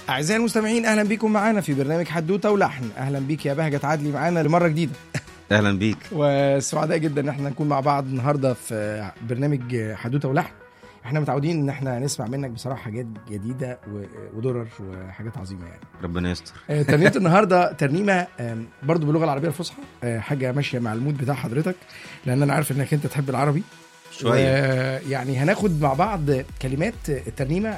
أعزائي المستمعين، أهلا بكم معنا في برنامج حدوتة ولحن. أهلا بيك يا بهجة عدلي معنا لمرة جديدة. أهلا بيك، وسعداء جدا إن احنا نكون مع بعض النهاردة في برنامج حدوتة ولحن. احنا متعودين إن احنا نسمع منك بصراحة حاجات جديدة ودرر وحاجات عظيمة يعني. ربنا يستر. ترنيمة النهاردة ترنيمة برضو باللغة العربية الفصحى، حاجة ماشية مع المود بتاع حضرتك، لأن أنا عارف إنك أنت تحب العربي شوية. يعني هناخد مع بعض كلمات الترنيمة